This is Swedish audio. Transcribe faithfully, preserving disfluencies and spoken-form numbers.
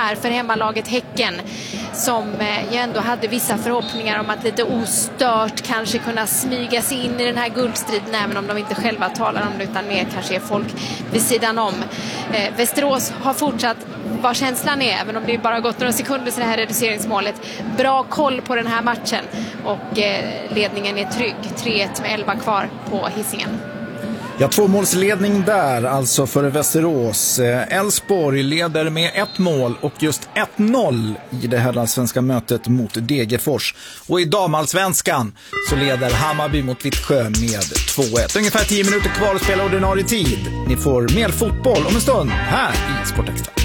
här för hemmalaget Häcken, som ju ändå hade vissa förhoppningar om att lite ostört kanske kunna smyga sig in i den här guldstriden, även om de inte själva talar om det utan mer kanske är folk vid sidan om. Eh, Västerås har fortsatt, vad känslan är, även om det bara har gått några sekunder sedan det här reduceringsmålet, bra koll på den här matchen och eh, ledningen är trygg. tre ett med elva kvar på Hisingen. Ja, tvåmålsledning där alltså för Västerås. Elfsborg leder med ett mål och just ett noll i det här svenska mötet mot Degerfors. Och i damallsvenskan så leder Hammarby mot Vittsjö med två ett. Ungefär tio minuter kvar att spela ordinarie tid. Ni får mer fotboll om en stund här i Sportextra.